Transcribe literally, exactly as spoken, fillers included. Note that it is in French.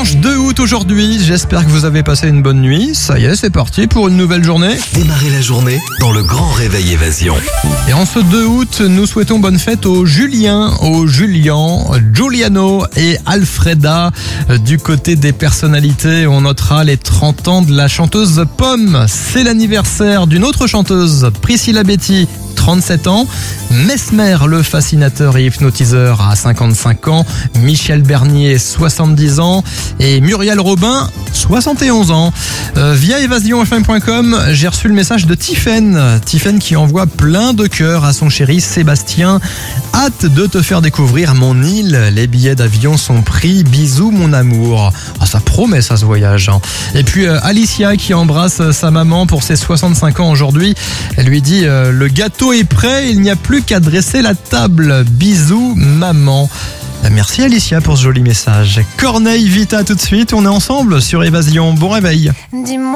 dimanche deux août aujourd'hui, j'espère que vous avez passé une bonne nuit. Ça y est, c'est parti pour une nouvelle journée. Démarrez la journée dans le grand réveil évasion. Et en ce deux août, nous souhaitons bonne fête aux Julien, aux Julian, Giuliano et Alfreda. Du côté des personnalités, on notera les trente ans de la chanteuse Pomme. C'est l'anniversaire d'une autre chanteuse, Priscilla Betty, trente-sept ans. Mesmer, le fascinateur et hypnotiseur, à cinquante-cinq ans. Michel Bernier, soixante-dix ans. Et Muriel Robin, soixante et onze ans. Euh, via évasion f m point com, j'ai reçu le message de Tiffaine. Tiffaine qui envoie plein de cœurs à son chéri Sébastien. Hâte de te faire découvrir mon île. Les billets d'avion sont pris. Bisous mon amour. Ah, ça promet ça ce voyage. Hein. Et puis euh, Alicia qui embrasse sa maman pour ses soixante-cinq ans aujourd'hui. Elle lui dit euh, le gâteau est prêt, il n'y a plus qu'à dresser la table. Bisous maman. Merci Alicia pour ce joli message. Corneille Vita tout de suite, on est ensemble sur Évasion. Bon réveil. Dis-moi.